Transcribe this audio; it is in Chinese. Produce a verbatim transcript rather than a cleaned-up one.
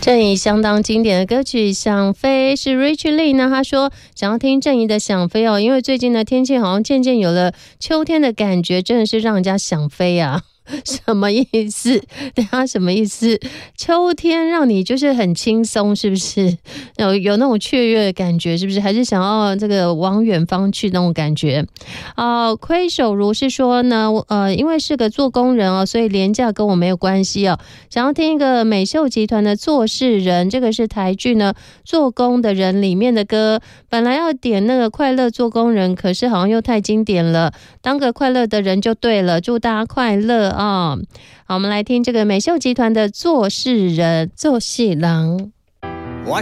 郑怡相当经典的歌曲《想飞》是 Rich Lee 呢，他说想要听郑怡的《想飞》哦，因为最近的天气好像渐渐有了秋天的感觉，真的是让人家想飞啊。什么意思？等下什么意思？秋天让你就是很轻松，是不是？有有那种雀跃的感觉，是不是？还是想要这个往远方去那种感觉？啊，亏手如是说呢，呃，因为是个做工人哦，所以廉价跟我没有关系哦。想要听一个美秀集团的《做事人》，这个是台剧呢做工的人里面的歌。本来要点那个快乐做工人，可是好像又太经典了，当个快乐的人就对了。祝大家快乐啊！好，我们来听这个美秀集团的《做事人》做戏郎。